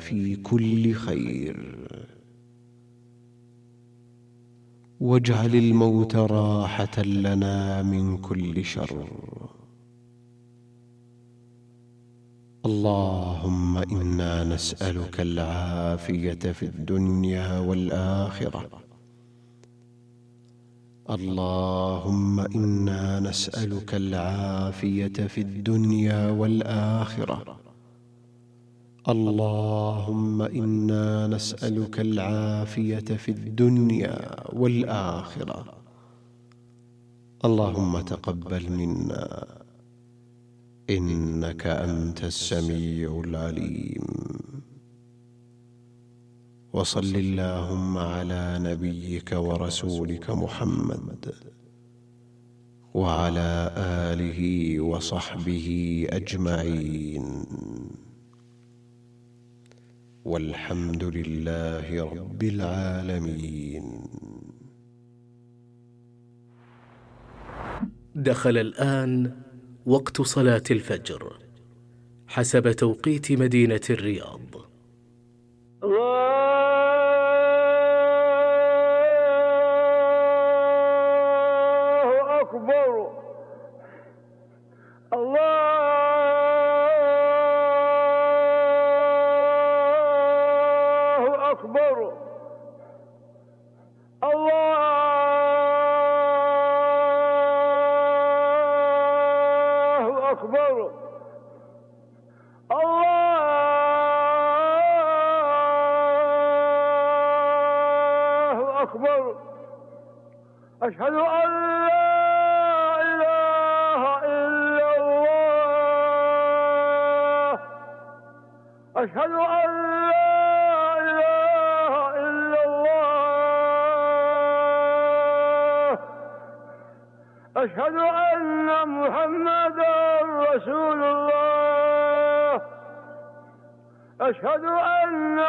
في كل خير، واجعل الموت راحة لنا من كل شر. اللهم إنا نسألك العافية في الدنيا والآخرة. اللهم إنا نسألك العافية في الدنيا والآخرة. اللهم إنا نسألك العافية في الدنيا والآخرة. اللهم تقبل منا، إنك أنت السميع العليم. وصل اللهم على نبيك ورسولك محمد وعلى آله وصحبه أجمعين، والحمد لله رب العالمين. دخل الآن وقت صلاة الفجر حسب توقيت مدينة الرياض. الله أكبر. الله أكبر. الله أكبر. الله أكبر. أشهد أن لا إله إلا الله. أشهد أن لا إله إلا الله. أشهد أن محمدا رسول الله. أشهد أن